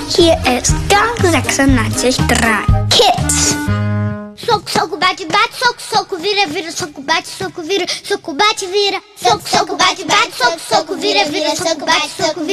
Hier ist Gang 96.3 Kids. Soco, soco, bate, bate, soco, soco, vira, vira, soco, bate, soco, vira, soco, bate, vira. Soco, soco, bate, bate, soco, soco, vira, vira, soco, bate, soco, vira.